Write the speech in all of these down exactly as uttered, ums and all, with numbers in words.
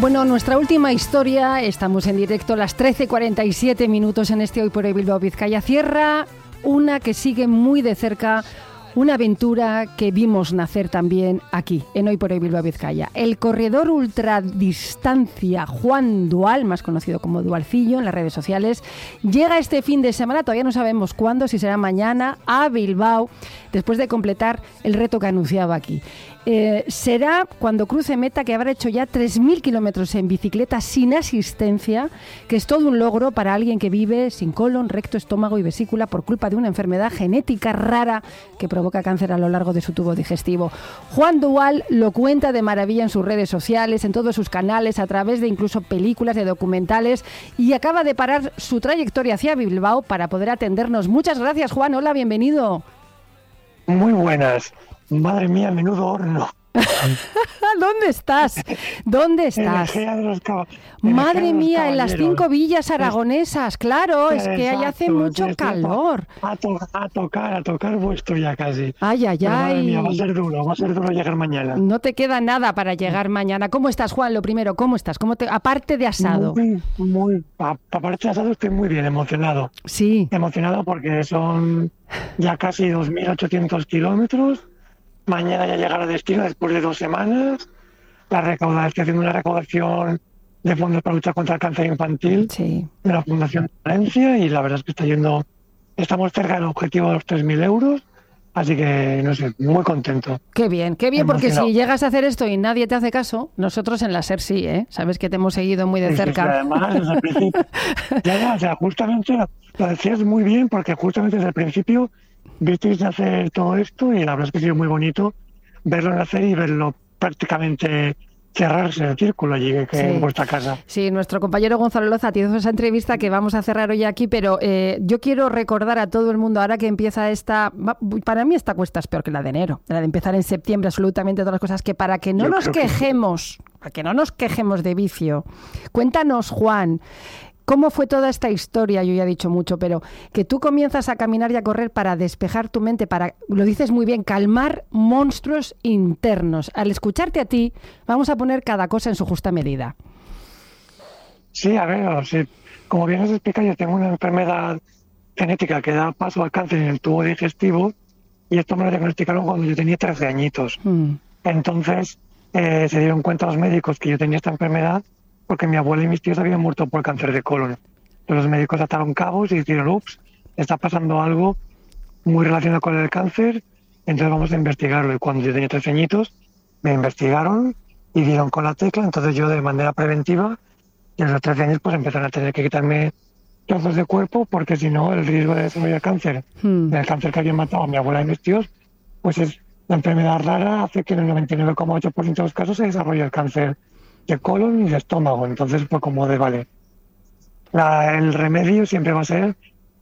Bueno, nuestra última historia, estamos en directo a las trece cuarenta y siete minutos en este Hoy por Hoy Bilbao Vizcaya. Cierra una que sigue muy de cerca, una aventura que vimos nacer también aquí, en Hoy por Hoy Bilbao Vizcaya. El corredor ultradistancia Juan Dual, más conocido como Dualcillo en las redes sociales, llega este fin de semana, todavía no sabemos cuándo, si será mañana, a Bilbao, después de completar el reto que anunciaba aquí. Eh, será cuando cruce meta, que habrá hecho ya tres mil kilómetros en bicicleta sin asistencia, que es todo un logro para alguien que vive sin colon, recto, estómago y vesícula por culpa de una enfermedad genética rara que provoca cáncer a lo largo de su tubo digestivo. Juan Dual lo cuenta de maravilla en sus redes sociales, en todos sus canales, a través de incluso películas, de documentales, y acaba de parar su trayectoria hacia Bilbao para poder atendernos. Muchas gracias, Juan. Hola, bienvenido. Muy buenas. Madre mía, menudo horno. ¿Dónde estás? ¿Dónde estás? En los cab- Madre mía, en las caballeros. cinco villas aragonesas, claro, es que ahí hace Exacto, mucho sí, sí, calor. A, to- a tocar, a tocar vuestro ya casi. Ay, ay, Pero, madre mía, va a ay. ser duro, va a ser duro llegar mañana. No te queda nada para llegar mañana. ¿Cómo estás, Juan? Lo primero, ¿cómo estás? ¿Cómo te... Aparte de asado. Muy, muy, pa- pa- aparte de asado estoy muy bien, emocionado. Sí. Emocionado porque son ya casi dos mil ochocientos kilómetros. Mañana ya llegará a destino después de dos semanas. La recaudación, estoy haciendo una recaudación de fondos para luchar contra el cáncer infantil Sí. de la Fundación Valencia, y la verdad es que está yendo, estamos cerca del objetivo de los tres mil euros, así que no sé, muy contento. Qué bien, qué bien, porque Emocionado. si llegas a hacer esto y nadie te hace caso, nosotros en la SER sí, ¿eh? Sabes que te hemos seguido muy de Sí, sí, sí, cerca. además, desde el principio, ya, ya, o sea, justamente lo, lo decías muy bien, porque justamente desde el principio visteis hacer todo esto y la verdad es que ha sido muy bonito verlo nacer y verlo prácticamente cerrarse el círculo allí que, que Sí. en vuestra casa. Sí, nuestro compañero Gonzalo Loza te hizo esa entrevista que vamos a cerrar hoy aquí, pero eh, yo quiero recordar a todo el mundo ahora que empieza esta... va- Para mí esta cuesta es peor que la de enero, la de empezar en septiembre, absolutamente todas las cosas, que para que no Yo nos creo que sí. quejemos, para que no nos quejemos de vicio, cuéntanos, Juan, ¿cómo fue toda esta historia? Yo ya he dicho mucho, pero que tú comienzas a caminar y a correr para despejar tu mente, para, lo dices muy bien, calmar monstruos internos. Al escucharte a ti, vamos a poner cada cosa en su justa medida. Sí, a ver, o sea, como bien os explica, yo tengo una enfermedad genética que da paso al cáncer en el tubo digestivo, y esto me lo diagnosticaron cuando yo tenía trece añitos. Mm. Entonces eh, se dieron cuenta los médicos que yo tenía esta enfermedad porque mi abuela y mis tíos habían muerto por cáncer de colon. Entonces los médicos ataron cabos y dijeron, ups, está pasando algo muy relacionado con el cáncer, entonces vamos a investigarlo. Y cuando yo tenía trece añitos, me investigaron y dieron con la tecla, entonces yo de manera preventiva, y a los trece años pues empezaron a tener que quitarme trozos de cuerpo, porque si no el riesgo de desarrollar cáncer, Mm. el cáncer que había matado a mi abuela y mis tíos, pues es la enfermedad rara, hace que en el noventa y nueve coma ocho por ciento de los casos se desarrolle el cáncer de colon y de estómago. Entonces fue como de, vale, la- el remedio siempre va a ser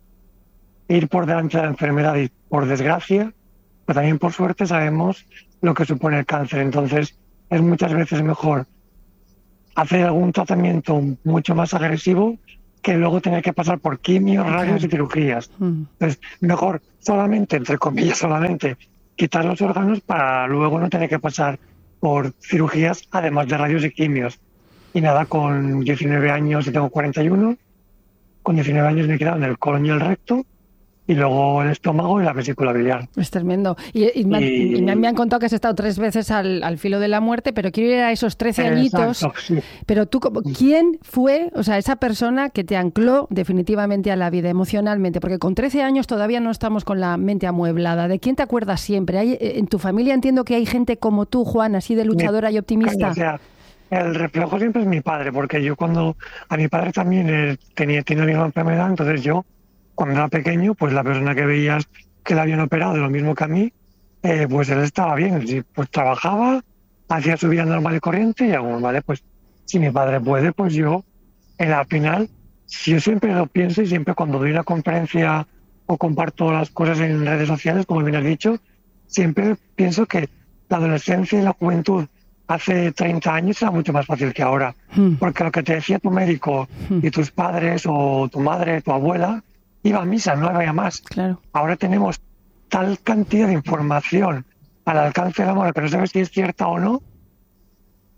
ir por delante de la enfermedad, y por desgracia, pero también por suerte sabemos lo que supone el cáncer. Entonces es muchas veces mejor hacer algún tratamiento mucho más agresivo que luego tener que pasar por quimios, radios y cirugías. Mm. Entonces, mejor solamente, entre comillas, solamente quitar los órganos para luego no tener que pasar por cirugías, además de radios y quimios. Y nada, con diecinueve años, y tengo cuarenta y uno, con diecinueve años me he quedado en el colon y el recto, y luego el estómago y la vesícula biliar. Es tremendo. Y, y me, han- Y- y me han- me han contado que has estado tres veces al, al filo de la muerte, pero quiero ir a esos trece añitos. Exacto, sí. Pero tú, como- ¿quién fue, o sea, esa persona que te ancló definitivamente a la vida emocionalmente? Porque con trece años todavía no estamos con la mente amueblada. ¿De quién te acuerdas siempre? Hay, eh, en tu familia entiendo que hay gente como tú, Juan, así de luchadora y optimista. O sea, el reflejo siempre es mi padre, porque yo cuando a mi padre también eh, tenía, tiene la misma enfermedad, entonces yo, cuando era pequeño, pues la persona que veías que la habían operado de lo mismo que a mí, eh, pues él estaba bien, sí, pues trabajaba, hacía su vida normal y corriente, y algo, vale, pues si mi padre puede, pues yo, en la final, si yo siempre lo pienso, y siempre cuando doy una conferencia o comparto las cosas en redes sociales, como bien has dicho, siempre pienso que la adolescencia y la juventud hace treinta años era mucho más fácil que ahora. Hmm. Porque lo que te decía tu médico Hmm. y tus padres o tu madre, tu abuela, iba a misa, no había más. Claro. Ahora tenemos tal cantidad de información al alcance de la mano que no sabes si es cierta o no,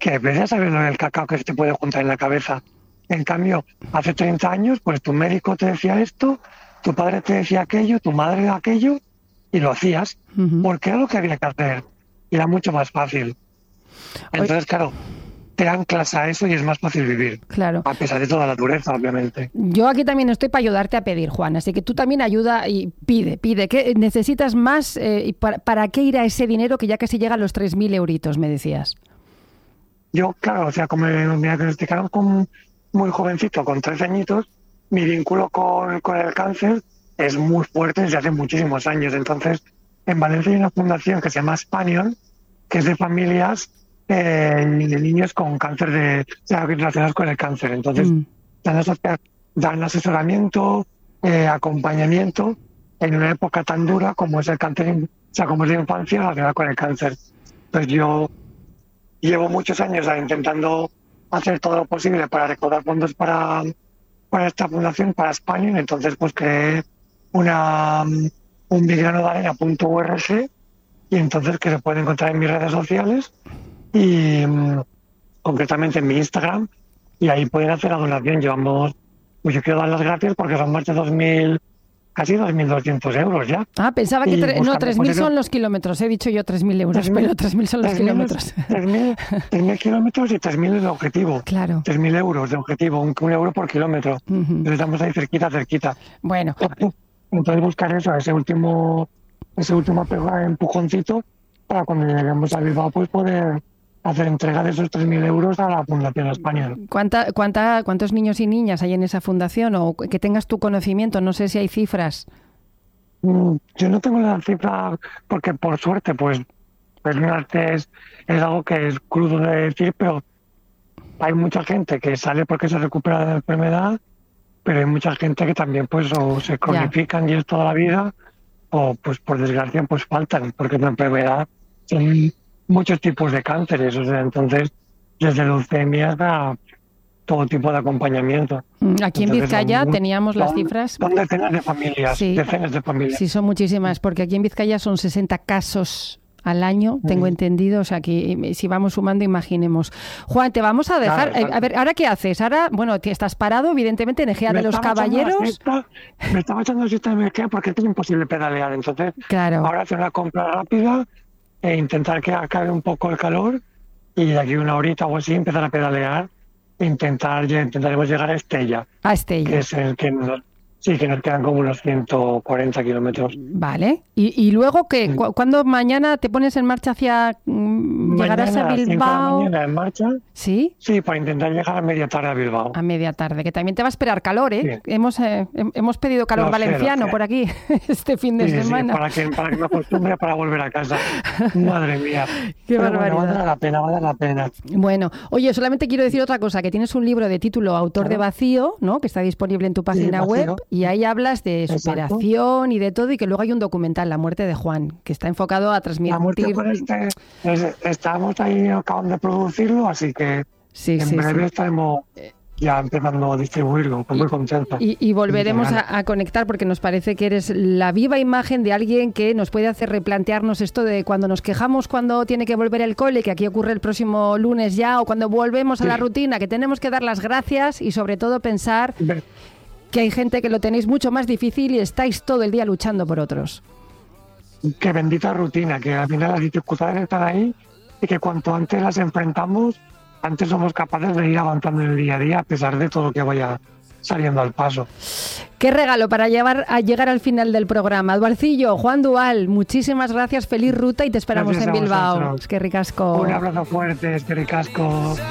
que ves a saber lo del cacao que se te puede juntar en la cabeza. En cambio, hace treinta años, pues tu médico te decía esto, tu padre te decía aquello, tu madre aquello, y lo hacías, uh-huh. porque era lo que había que hacer, y era mucho más fácil. Entonces, claro, te anclas a eso y es más fácil vivir. Claro. A pesar de toda la dureza, obviamente. Yo aquí también estoy para ayudarte a pedir, Juan, así que tú también ayuda y pide, pide. ¿Qué necesitas más? Eh, y para, ¿Para qué ir a ese dinero que ya casi llega a los tres mil euritos, me decías? Yo, claro, o sea, como me diagnosticaron con muy jovencito, con trece añitos, mi vínculo con, con el cáncer es muy fuerte desde hace muchísimos años. Entonces, en Valencia hay una fundación que se llama Spanion, que es de familias eh, de niños con cáncer, de, o sea, relacionados con el cáncer. Entonces, mm. dan, asocia- dan asesoramiento, eh, acompañamiento en una época tan dura como es el cáncer, o sea, como es la infancia relacionada con el cáncer. Entonces, yo llevo muchos años intentando hacer todo lo posible para recaudar fondos para, para esta fundación, para España. Entonces, pues creé una, un bigranodearena punto org, y entonces que se puede encontrar en mis redes sociales y um, concretamente en mi Instagram, y ahí pueden hacer la donación. Llevamos, pues yo quiero dar las gracias porque son más de dos mil, casi dos mil doscientos euros ya. Ah, pensaba que tre- no, tres mil son los kilómetros, he dicho yo tres mil euros, tres mil, pero tres mil son los kilómetros. tres mil kilómetros y tres mil es el objetivo. Claro. tres mil euros de objetivo, un, un euro por kilómetro. Uh-huh. Entonces estamos ahí cerquita, cerquita. Bueno. Entonces buscar eso, ese último, ese último empujoncito para cuando lleguemos a Bilbao pues poder hacer entrega de esos tres mil euros a la Fundación España. ¿Cuánta, cuánta, ¿Cuántos niños y niñas hay en esa fundación? O que tengas tu conocimiento, no sé si hay cifras. Yo no tengo la cifra porque por suerte pues es, es algo que es crudo de decir, pero hay mucha gente que sale porque se recupera de la enfermedad, pero hay mucha gente que también pues o se cronifican ya. Y es toda la vida, o pues por desgracia pues faltan, porque la enfermedad son muchos tipos de cánceres, o sea, entonces desde leucemias a todo tipo de acompañamiento. Aquí en Entonces, Vizcaya son, teníamos las son, cifras. Son decenas de familias, sí, decenas de familias. Sí, son muchísimas, porque aquí en Vizcaya son sesenta casos al año, tengo mm. entendido, o sea que si vamos sumando, imaginemos. Juan, te vamos a dejar, claro, a ver, ¿ahora qué haces? Ahora, bueno, estás parado, evidentemente, en Egea de los Caballeros. Siesta, me estaba echando siesta de Egea porque es imposible pedalear, entonces claro. Ahora hacer una compra rápida e intentar que acabe un poco el calor y de aquí una horita o así empezar a pedalear e intentar, intentaremos llegar a Estella. A Estella. Que es el que nos, sí, que nos quedan como unos ciento cuarenta kilómetros. Vale. ¿Y, y luego qué? Sí. ¿Cuándo mañana te pones en marcha hacia mm, llegarás a Bilbao? A las cinco de la mañana en marcha. ¿Sí? Sí, para intentar llegar a media tarde a Bilbao. A media tarde, que también te va a esperar calor, ¿eh? Sí. Hemos eh, hemos pedido calor lo valenciano sé, sé. por aquí este fin de sí, semana. Sí, para que, para que me acostumbre para volver a casa. Madre mía. Qué Pero barbaridad. Bueno, vale la pena, vale la pena. Bueno, oye, solamente quiero decir otra cosa, que tienes un libro de título Autor claro. de Vacío, ¿no? Que está disponible en tu página sí, web, y ahí hablas de superación Exacto. y de todo, y que luego hay un documental, La muerte de Juan, que está enfocado a transmitir... La muerte de Juan este, es, estamos ahí acabando de producirlo, así que sí, en sí, breve sí. estaremos ya empezando a distribuirlo, estoy muy contenta. Y, y volveremos a, a conectar porque nos parece que eres la viva imagen de alguien que nos puede hacer replantearnos esto de cuando nos quejamos cuando tiene que volver el cole, que aquí ocurre el próximo lunes ya, o cuando volvemos a sí. la rutina, que tenemos que dar las gracias y sobre todo pensar... Ver. que hay gente que lo tenéis mucho más difícil y estáis todo el día luchando por otros. Qué bendita rutina, que al final las dificultades están ahí y que cuanto antes las enfrentamos, antes somos capaces de ir avanzando en el día a día a pesar de todo lo que vaya saliendo al paso. Qué regalo para llevar a llegar al final del programa. Dualcillo, Juan Dual, muchísimas gracias, feliz ruta y te esperamos gracias en Bilbao. Es que ricasco. Un abrazo fuerte, es que ricasco.